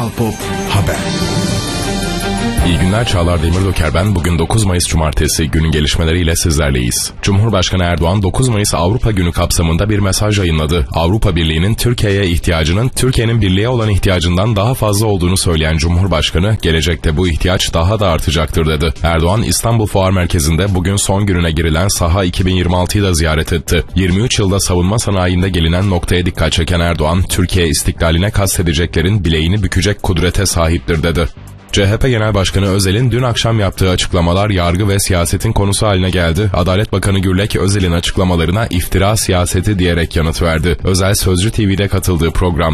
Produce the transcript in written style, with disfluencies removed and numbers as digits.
Kral Pop Haber. İyi günler, Çağlar Demirdöker ben. Bugün 9 Mayıs Cumartesi, günün gelişmeleriyle sizlerleyiz. Cumhurbaşkanı Erdoğan 9 Mayıs Avrupa Günü kapsamında bir mesaj yayınladı. Avrupa Birliği'nin Türkiye'ye ihtiyacının Türkiye'nin birliğe olan ihtiyacından daha fazla olduğunu söyleyen Cumhurbaşkanı, gelecekte bu ihtiyaç daha da artacaktır dedi. Erdoğan, İstanbul Fuar Merkezi'nde bugün son gününe girilen Saha 2026'yı da ziyaret etti. 23 yılda savunma sanayinde gelinen noktaya dikkat çeken Erdoğan, Türkiye istiklaline kastedeceklerin bileğini bükecek kudrete sahiptir dedi. CHP Genel Başkanı Özel'in dün akşam yaptığı açıklamalar yargı ve siyasetin konusu haline geldi. Adalet Bakanı Gürlek, Özel'in açıklamalarına iftira siyaseti diyerek yanıt verdi. Özel, Sözcü TV'de katıldığı programda